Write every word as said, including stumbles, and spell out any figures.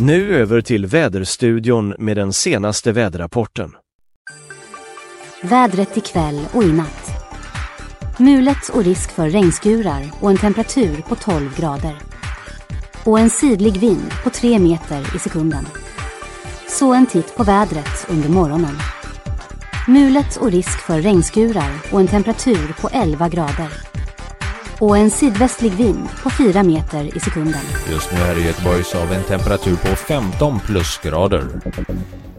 Nu över till väderstudion med den senaste väderrapporten. Vädret ikväll och i natt. Mulet och risk för regnskurar och en temperatur på tolv grader. Och en sydlig vind på tre meter i sekunden. Så en titt på vädret under morgonen. Mulet och risk för regnskurar och en temperatur på elva grader. Och en sydvästlig vind på fyra meter i sekunden. Just nu här i Göteborg så har vi en temperatur på femton plusgrader.